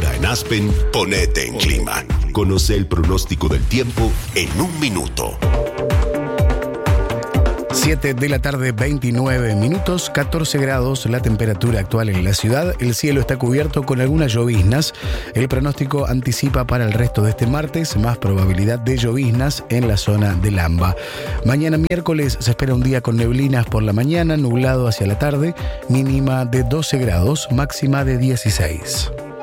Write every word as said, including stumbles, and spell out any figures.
Ahora en Aspen, ponete en clima. Conoce el pronóstico del tiempo en un minuto. siete de la tarde, veintinueve minutos, catorce grados la temperatura actual en la ciudad. El cielo está cubierto con algunas lloviznas. El pronóstico anticipa para el resto de este martes más probabilidad de lloviznas en la zona del AMBA. Mañana miércoles se espera un día con neblinas por la mañana, nublado hacia la tarde, mínima de doce grados, máxima de dieciséis.